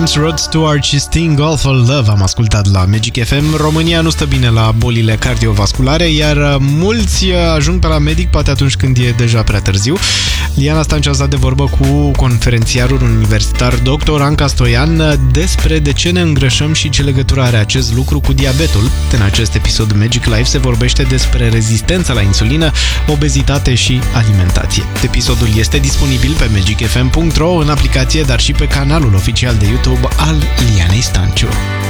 James, Rod Stewart și Sting, All for Love am ascultat la Magic FM. România nu stă bine la bolile cardiovasculare, iar mulți ajung pe la medic poate atunci când e deja prea târziu. Liana Stanciu a stat de vorbă cu conferențiarul universitar dr. Anca Stoian despre de ce ne îngrășăm și ce legătură are acest lucru cu diabetul. În acest episod Magic Life se vorbește despre rezistența la insulină, obezitate și alimentație. Episodul este disponibil pe magicfm.ro, în aplicație, dar și pe canalul oficial de YouTube al Lianei Stanciu.